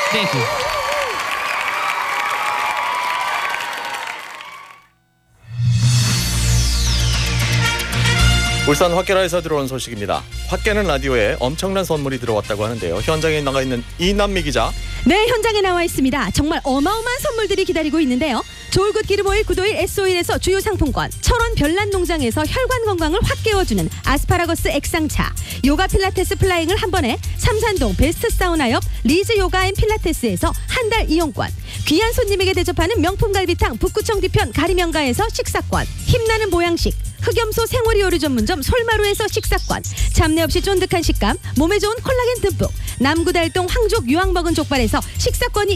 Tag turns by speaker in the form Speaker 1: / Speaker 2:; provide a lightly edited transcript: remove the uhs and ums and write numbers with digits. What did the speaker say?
Speaker 1: Thank you.
Speaker 2: 울산 화케라에서 들어온 소식입니다. 화케는 라디오에 엄청난 선물이 들어왔다고 하는데요. 현장에 나가 있는 이남미 기자.
Speaker 3: 네, 현장에 나와 있습니다. 정말 어마어마한 선물들이 기다리고 있는데요. 조울굿 기름오일 구도일 S-오일에서 주요 상품권, 철원 별난농장에서 혈관 건강을 확 깨워주는 아스파라거스 액상차, 요가 필라테스 플라잉을 한 번에 삼산동 베스트 사우나 옆 리즈 요가 앤 필라테스에서 한 달 이용권, 귀한 손님에게 대접하는 명품 갈비탕 북구청 뒤편 가리명가에서 식사권, 힘나는 보양식 흑염소 생오리 요리 전문점 솔마루에서 식사권, 잡내 없이 쫀득한 식감, 몸에 좋은 콜라겐 듬뿍 남구달동 황족 유황 먹은 족발에서 식사권이